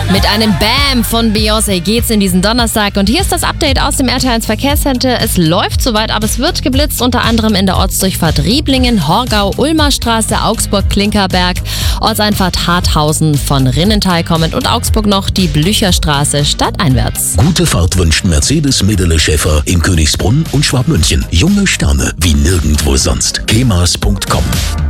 Mit einem Bam von Beyoncé geht's in diesen Donnerstag und hier ist das Update aus dem RTL 1 Verkehrscenter. Es läuft soweit, aber es wird geblitzt, unter anderem in der Ortsdurchfahrt Rieblingen, Horgau, Ulmer Straße, Augsburg, Klinkerberg, Ortseinfahrt Harthausen von Rinnental kommend und Augsburg noch die Blücherstraße stadteinwärts. Gute Fahrt wünscht Mercedes Medele Schäfer in Königsbrunn und Schwabmünchen. Junge Sterne wie nirgendwo sonst. kemas.com